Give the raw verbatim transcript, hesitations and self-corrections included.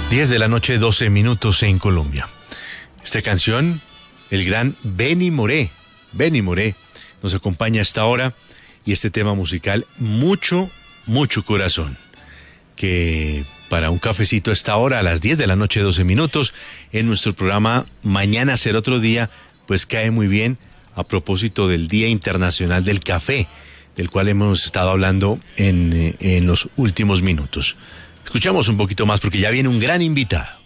diez de la noche, doce minutos en Colombia. Esta canción, el gran Benny Moré, Benny Moré, nos acompaña a esta hora y este tema musical, mucho, mucho corazón, que para un cafecito a esta hora, a las diez de la noche, doce minutos, en nuestro programa Mañana Será Otro Día, pues cae muy bien a propósito del Día Internacional del Café, del cual hemos estado hablando en, en los últimos minutos. Escuchamos un poquito más porque ya viene un gran invitado.